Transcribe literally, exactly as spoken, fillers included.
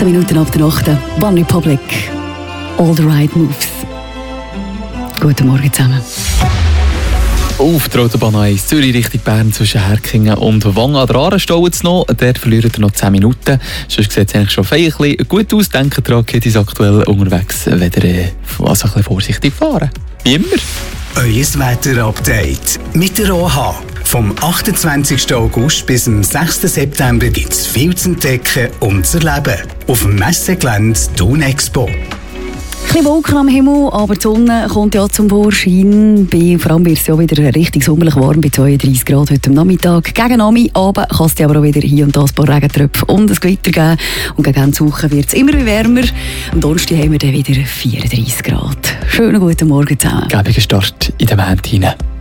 achtzehn Minuten ab der Nacht. One Republic. All the right moves. Guten Morgen zusammen. Auf der Autobahn eins Zürich Richtung Bern zwischen Herkingen und Wangen an der Aare staut es noch. Dort verliert ihr noch zehn Minuten. Sonst sieht es eigentlich schon ein bisschen gut aus. Denkt daran, geht es aktuell unterwegs, wenn ihr also ein bisschen vorsichtig fahren. Wie immer. Euer Wetter-Update mit der O H. Vom achtundzwanzigsten August bis zum sechsten September gibt es viel zu entdecken und zu erleben. Auf dem Messegelände Thun Expo. Ein bisschen Wolken am Himmel, aber die Sonne kommt ja zum Vorschein. Bei, vor allem wird es ja wieder richtig sommerlich warm, bei zweiunddreissig Grad heute am Nachmittag. Gegen Abend kann es aber auch wieder hier und da ein paar Regentröpfe und ein Gewitter geben. Und gegen Ende Woche wird es immer wärmer. Am Donnerstag haben wir dann wieder vierunddreissig Grad. Schönen guten Morgen zusammen. Gäbiger Start in den Montag hinein.